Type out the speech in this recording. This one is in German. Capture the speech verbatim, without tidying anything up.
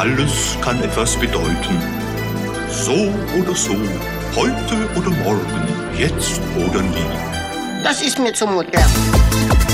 Alles kann etwas bedeuten. So oder so, heute oder morgen, jetzt oder nie. Das ist mir zu modern.